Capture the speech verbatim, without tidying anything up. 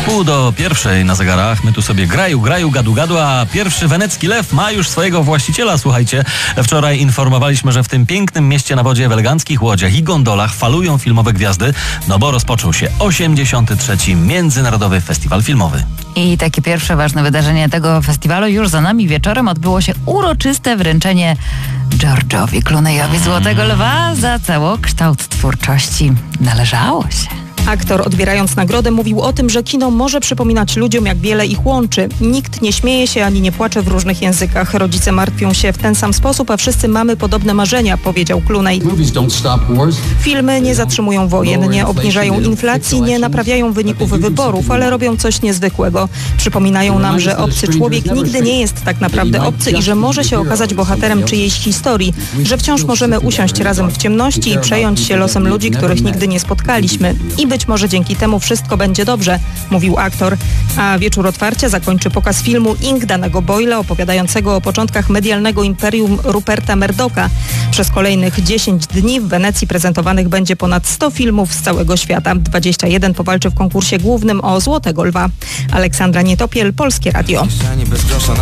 Pół do pierwszej na zegarach. My tu sobie graju, graju, gadu, gadu, a pierwszy wenecki lew ma już swojego właściciela. Słuchajcie, wczoraj informowaliśmy, że w tym pięknym mieście na wodzie, w eleganckich łodziach i gondolach falują filmowe gwiazdy, no bo rozpoczął się osiemdziesiąty trzeci Międzynarodowy Festiwal Filmowy. I takie pierwsze ważne wydarzenie tego festiwalu już za nami. Wieczorem odbyło się uroczyste wręczenie George'owi Clooney'owi Złotego Lwa za całokształt twórczości. Należało się. Aktor, odbierając nagrodę, mówił o tym, że kino może przypominać ludziom, jak wiele ich łączy. Nikt nie śmieje się ani nie płacze w różnych językach. Rodzice martwią się w ten sam sposób, a wszyscy mamy podobne marzenia, powiedział Clooney. Filmy nie zatrzymują wojen, nie obniżają inflacji, nie naprawiają wyników wyborów, ale robią coś niezwykłego. Przypominają nam, że obcy człowiek nigdy nie jest tak naprawdę obcy i że może się okazać bohaterem czyjejś historii, że wciąż możemy usiąść razem w ciemności i przejąć się losem ludzi, których nigdy nie spotkaliśmy. I być może dzięki temu wszystko będzie dobrze, mówił aktor. A wieczór otwarcia zakończy pokaz filmu Ink Danego Boyla, opowiadającego o początkach medialnego imperium Ruperta Murdocha. Przez kolejnych dziesięć dni w Wenecji prezentowanych będzie ponad sto filmów z całego świata. dwadzieścia jeden powalczy w konkursie głównym o Złotego Lwa. Aleksandra Nietopiel, Polskie Radio.